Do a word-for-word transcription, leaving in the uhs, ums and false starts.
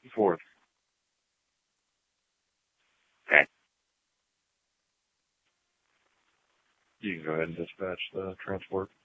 Fourth. Okay. You can go ahead and dispatch the transport.